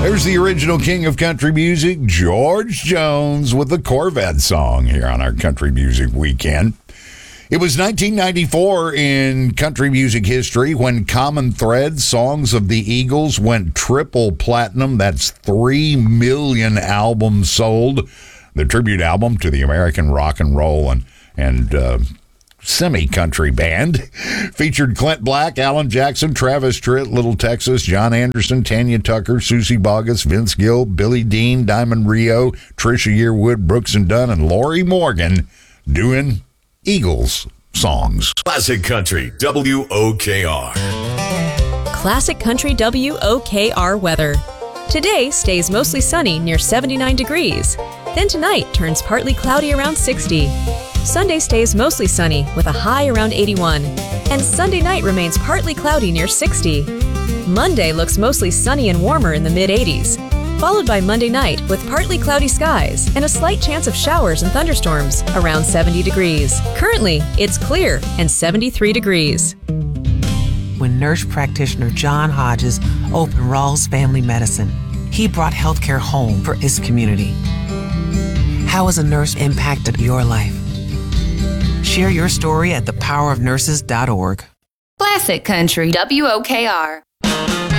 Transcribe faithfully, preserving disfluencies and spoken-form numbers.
There's the original king of country music, George Jones, with the Corvette song here on our Country Music Weekend. It was nineteen ninety-four in country music history when Common Thread, Songs of the Eagles, went triple platinum. That's three million albums sold. The tribute album to the American rock and roll and, and uh, semi-country band featured Clint Black, Alan Jackson, Travis Tritt, Little Texas, John Anderson, Tanya Tucker, Susie Boggess, Vince Gill, Billy Dean, Diamond Rio, Trisha Yearwood, Brooks and Dunn, and Lori Morgan doing Eagles songs. Classic Country W O K R. Classic Country W O K R weather. Today stays mostly sunny near seventy-nine degrees. Then tonight turns partly cloudy around sixty. Sunday stays mostly sunny with a high around eighty-one. And Sunday night remains partly cloudy near sixty. Monday looks mostly sunny and warmer in the mid-eighties. Followed by Monday night with partly cloudy skies and a slight chance of showers and thunderstorms around seventy degrees. Currently, it's clear and seventy-three degrees. When nurse practitioner John Hodges opened Rawls Family Medicine, he brought healthcare home for his community. How has a nurse impacted your life? Share your story at the power of nurses dot org. Classic Country W O K R.